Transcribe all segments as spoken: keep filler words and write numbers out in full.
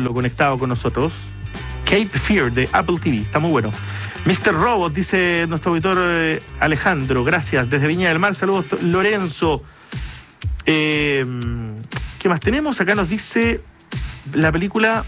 Pablo conectado con nosotros. Cape Fear de Apple T V, está muy bueno. mister Robot, dice nuestro auditor eh, Alejandro, gracias. Desde Viña del Mar, saludos Lorenzo. Eh, ¿Qué más tenemos? Acá nos dice la película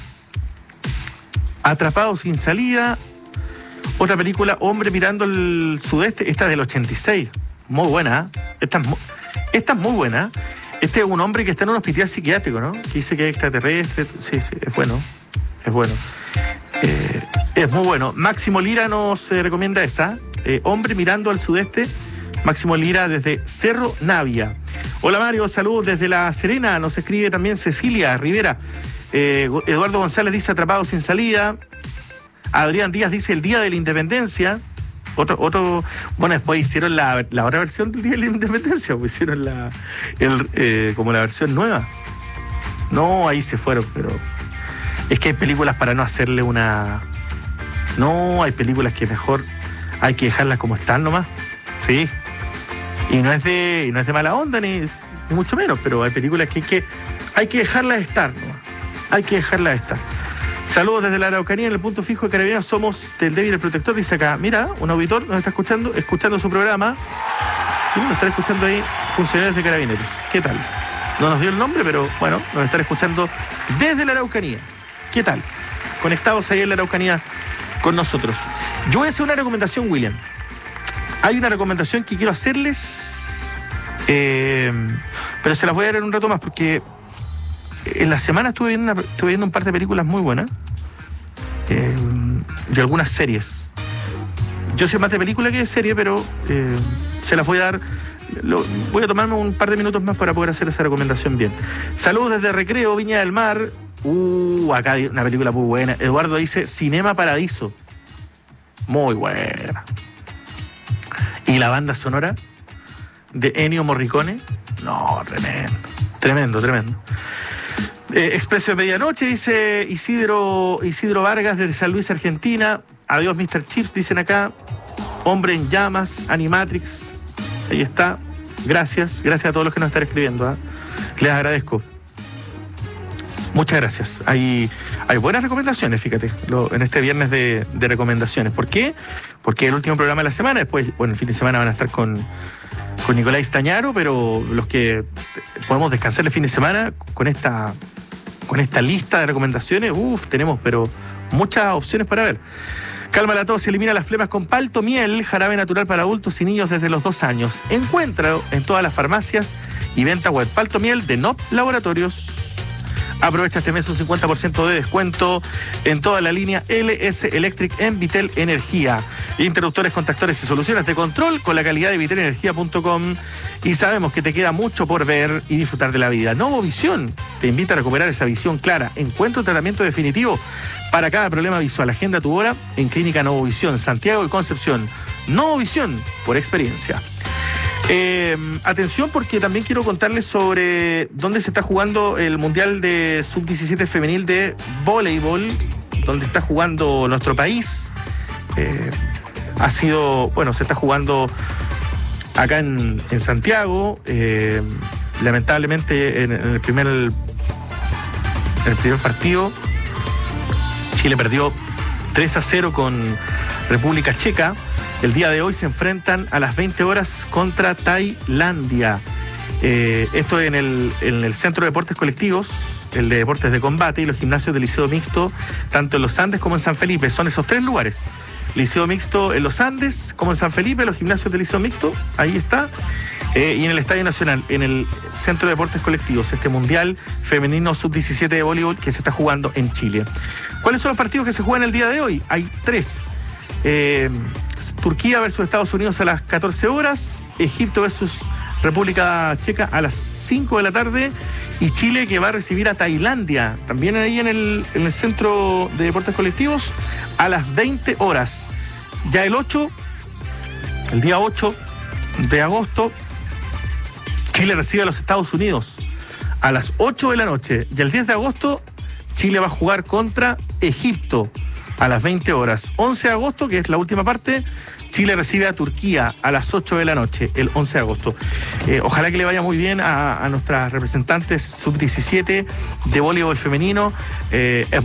Atrapado sin salida. Otra película, Hombre mirando el sudeste. Esta es del ochenta y seis. Muy buena. ¿eh? Esta, es muy, esta es muy buena. Este es un hombre que está en un hospital psiquiátrico, ¿no? Que dice que es extraterrestre. Sí, sí, es bueno. Es bueno. Eh, es muy bueno. Máximo Lira nos eh, recomienda esa. Eh, Hombre mirando al sudeste. Máximo Lira desde Cerro Navia. Hola Mario, saludos desde La Serena. Nos escribe también Cecilia Rivera. Eh, Eduardo González dice Atrapado sin salida. Adrián Díaz dice El Día de la Independencia. Otro, otro, bueno, después hicieron la, la otra versión del Día de la Independencia, pues hicieron la el, eh, como la versión nueva. No, ahí se fueron, pero es que hay películas para no hacerle una. No, hay películas que mejor hay que dejarlas como están nomás. Sí. Y no es de, y no es de mala onda, ni, ni mucho menos, pero hay películas que hay que, hay que dejarlas estar nomás. Hay que dejarlas estar. Saludos desde la Araucanía, en el punto fijo de Carabineros, somos del débil el protector, dice acá. Mira, un auditor nos está escuchando, escuchando su programa. Sí, nos están escuchando ahí funcionarios de Carabineros. ¿Qué tal? No nos dio el nombre, pero bueno, nos están escuchando desde la Araucanía. ¿Qué tal? Conectados ahí en la Araucanía con nosotros. Yo voy a hacer una recomendación, William. Hay una recomendación que quiero hacerles, eh, pero se las voy a dar en un rato más porque en la semana estuve viendo, una, estuve viendo un par de películas muy buenas, eh, de algunas series. Yo sé más de película que de serie, pero eh, se las voy a dar. Lo, voy a tomarme un par de minutos más para poder hacer esa recomendación bien. Saludos desde Recreo, Viña del Mar. Uh, acá hay una película muy buena. Eduardo dice Cinema Paradiso. Muy buena. Y la banda sonora de Ennio Morricone. No, tremendo. Tremendo, tremendo. Eh, Expreso de Medianoche, dice Isidro, Isidro Vargas desde San Luis, Argentina. Adiós, mister Chips, dicen acá. Hombre en Llamas, Animatrix. Ahí está. Gracias. Gracias a todos los que nos están escribiendo. ¿eh? Les agradezco. Muchas gracias. Hay, hay buenas recomendaciones, fíjate, lo, en este viernes de, de recomendaciones. ¿Por qué? Porque es el último programa de la semana. Después, bueno, el fin de semana van a estar con, con Nicolás Tañaro, pero los que podemos descansar el fin de semana con esta, con esta lista de recomendaciones, uff, tenemos, pero muchas opciones para ver. Calma la tos, se elimina las flemas con Palto Miel, jarabe natural para adultos y niños desde los dos años. Encuéntralo en todas las farmacias y venta web. Palto Miel de N O P Laboratorios. Aprovecha este mes un cincuenta por ciento de descuento en toda la línea L S Electric en Vitel Energía. Interruptores, contactores y soluciones de control con la calidad de vitel energía punto com. Y sabemos que te queda mucho por ver y disfrutar de la vida. Novovisión te invita a recuperar esa visión clara. Encuentra un tratamiento definitivo para cada problema visual. Agenda tu hora en Clínica Novovisión, Santiago y Concepción. Novovisión por experiencia. Eh, atención, porque también quiero contarles sobre dónde se está jugando el Mundial de sub diecisiete femenil de voleibol, donde está jugando nuestro país. Eh, ha sido, bueno, se está jugando acá en, en Santiago. Eh, lamentablemente en, en el primer en el primer partido Chile perdió tres a cero con República Checa. El día de hoy se enfrentan a las veinte horas contra Tailandia. Eh, esto en el, en el Centro de Deportes Colectivos, el de Deportes de Combate y los gimnasios del Liceo Mixto, tanto en Los Andes como en San Felipe. Son esos tres lugares. Liceo Mixto en Los Andes, como en San Felipe, los gimnasios del Liceo Mixto, ahí está. Eh, y en el Estadio Nacional, en el Centro de Deportes Colectivos, este Mundial Femenino sub diecisiete de voleibol que se está jugando en Chile. ¿Cuáles son los partidos que se juegan el día de hoy? Hay tres. Eh, Turquía versus Estados Unidos a las catorce horas, Egipto versus República Checa a las cinco de la tarde y Chile que va a recibir a Tailandia, también ahí en el, en el Centro de Deportes Colectivos, a las veinte horas. Ya el ocho, el día ocho de agosto, Chile recibe a los Estados Unidos a las ocho de la noche y el diez de agosto Chile va a jugar contra Egipto a las veinte horas. once de agosto, que es la última parte, Chile recibe a Turquía a las ocho de la noche, el once de agosto. Eh, ojalá que le vaya muy bien a, a nuestras representantes sub diecisiete de voleibol femenino. Eh,